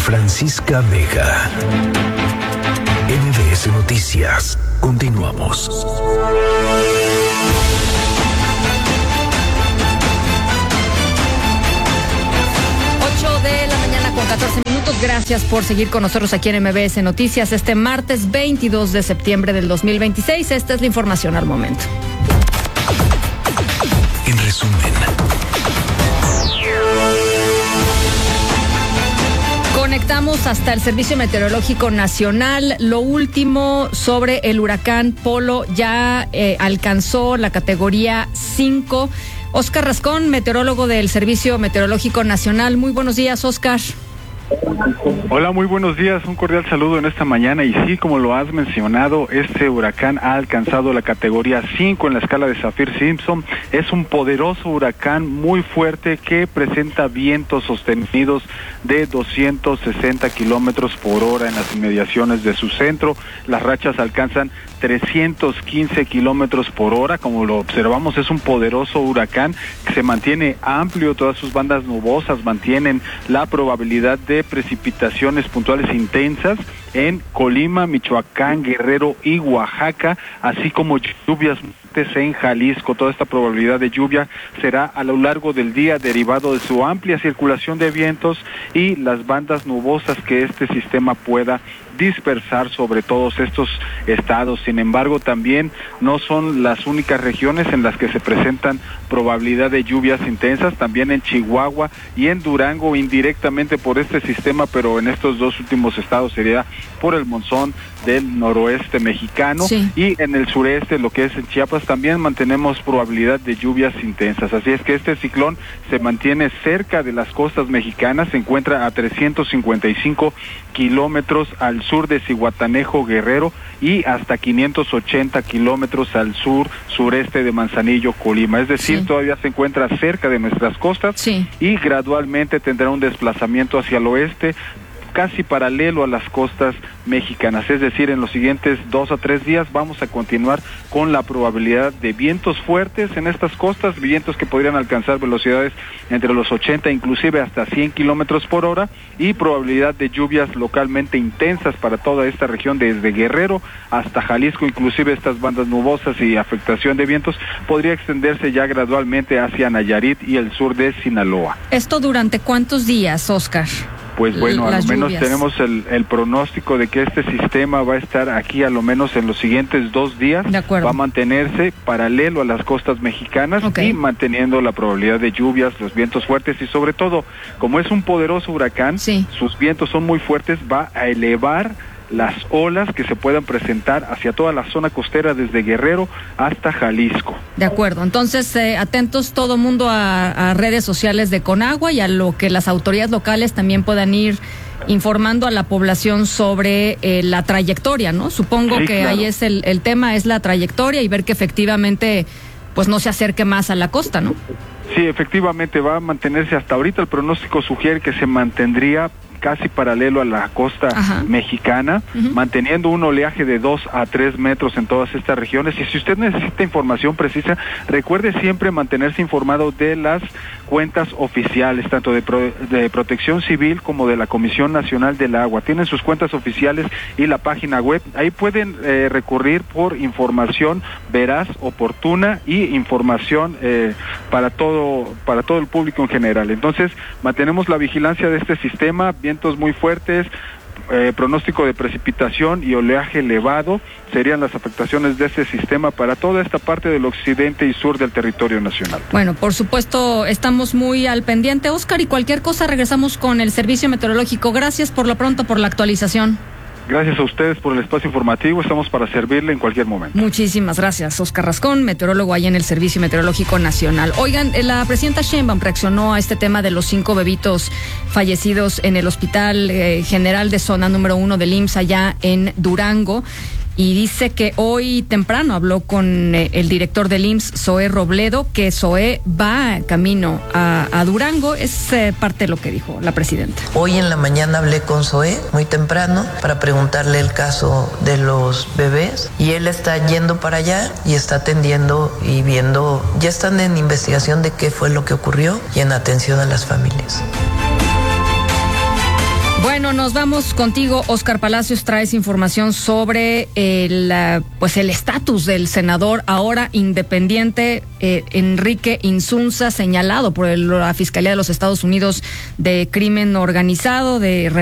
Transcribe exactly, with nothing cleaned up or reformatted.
Francisca Vega. M B S Noticias. Continuamos. ocho de la mañana con catorce minutos. Gracias por seguir con nosotros aquí en M B S Noticias este martes veintidós de septiembre del dos mil veintiséis. Esta es la información al momento. En resumen. Conectamos hasta el Servicio Meteorológico Nacional. Lo último sobre el huracán Polo, ya eh, alcanzó la categoría cinco. Oscar Rascón, meteorólogo del Servicio Meteorológico Nacional. Muy buenos días, Oscar. Hola, muy buenos días, un cordial saludo en esta mañana. Y sí, como lo has mencionado, este huracán ha alcanzado la categoría cinco en la escala de Saffir-Simpson. Es un poderoso huracán muy fuerte que presenta vientos sostenidos de doscientos sesenta kilómetros por hora en las inmediaciones de su centro. Las rachas alcanzan trescientos quince kilómetros por hora. Como lo observamos, es un poderoso huracán que se mantiene amplio. Todas sus bandas nubosas mantienen la probabilidad de precipitaciones puntuales intensas en Colima, Michoacán, Guerrero y Oaxaca, así como lluvias en Jalisco. Toda esta probabilidad de lluvia será a lo largo del día derivado de su amplia circulación de vientos y las bandas nubosas que este sistema pueda dispersar sobre todos estos estados. Sin embargo, también no son las únicas regiones en las que se presentan probabilidad de lluvias intensas. También en Chihuahua y en Durango, indirectamente por este sistema, pero en estos dos últimos estados sería por el monzón del noroeste mexicano. Sí. Y en el sureste, lo que es en Chiapas, también mantenemos probabilidad de lluvias intensas. Así es que este ciclón se mantiene cerca de las costas mexicanas, se encuentra a trescientos cincuenta y cinco kilómetros al sur de Zihuatanejo, Guerrero, y hasta quinientos ochenta kilómetros al sur sureste de Manzanillo, Colima. Es decir, sí, todavía se encuentra cerca de nuestras costas. Sí. Y gradualmente tendrá un desplazamiento hacia el oeste, casi paralelo a las costas mexicanas. Es decir, en los siguientes dos a tres días vamos a continuar con la probabilidad de vientos fuertes en estas costas, vientos que podrían alcanzar velocidades entre los ochenta, inclusive hasta cien kilómetros por hora, y probabilidad de lluvias localmente intensas para toda esta región, desde Guerrero hasta Jalisco. Inclusive estas bandas nubosas y afectación de vientos podría extenderse ya gradualmente hacia Nayarit y el sur de Sinaloa. ¿Esto durante cuántos días, Oscar? Pues bueno, a lo menos lluvias. tenemos el, el pronóstico de que este sistema va a estar aquí a lo menos en los siguientes dos días. De acuerdo. Va a mantenerse paralelo a las costas mexicanas, okay, y manteniendo la probabilidad de lluvias, los vientos fuertes, y sobre todo, como es un poderoso huracán, sí, sus vientos son muy fuertes, va a elevar las olas que se puedan presentar hacia toda la zona costera desde Guerrero hasta Jalisco. De acuerdo, entonces eh, atentos todo mundo a, a redes sociales de Conagua y a lo que las autoridades locales también puedan ir informando a la población sobre eh, la trayectoria, ¿no? Supongo sí, que claro, ahí es el, el tema, es la trayectoria y ver que efectivamente pues no se acerque más a la costa, ¿no? Sí, efectivamente va a mantenerse. Hasta ahorita el pronóstico sugiere que se mantendría casi paralelo a la costa, ajá, mexicana, uh-huh, manteniendo un oleaje de dos a tres metros en todas estas regiones. Y si usted necesita información precisa, recuerde siempre mantenerse informado de las cuentas oficiales, tanto de, pro, de Protección Civil como de la Comisión Nacional del Agua. Tienen sus cuentas oficiales y la página web. Ahí pueden eh, recurrir por información veraz, oportuna y información eh, para todo, para todo el público en general. Entonces, mantenemos la vigilancia de este sistema. Vientos muy fuertes, eh, pronóstico de precipitación y oleaje elevado serían las afectaciones de este sistema para toda esta parte del occidente y sur del territorio nacional. Bueno, por supuesto, estamos muy al pendiente, Oscar, y cualquier cosa regresamos con el Servicio Meteorológico. Gracias por lo pronto por la actualización. Gracias a ustedes por el espacio informativo, estamos para servirle en cualquier momento. Muchísimas gracias, Oscar Rascón, meteorólogo ahí en el Servicio Meteorológico Nacional. Oigan, la presidenta Sheinbaum reaccionó a este tema de los cinco bebitos fallecidos en el Hospital eh, General de Zona número uno del I M S S allá en Durango. Y dice que hoy temprano habló con eh, el director del I M S S, Zoé Robledo, que Zoé va camino a, a Durango. Es eh, parte de lo que dijo la presidenta. Hoy en la mañana hablé con Zoé muy temprano para preguntarle el caso de los bebés y él está yendo para allá y está atendiendo y viendo, ya están en investigación de qué fue lo que ocurrió y en atención a las familias. Bueno. Bueno, nos vamos contigo, Óscar Palacios. Traes información sobre el pues el estatus del senador ahora independiente eh, Enrique Insunza, señalado por el, la Fiscalía de los Estados Unidos de crimen organizado, de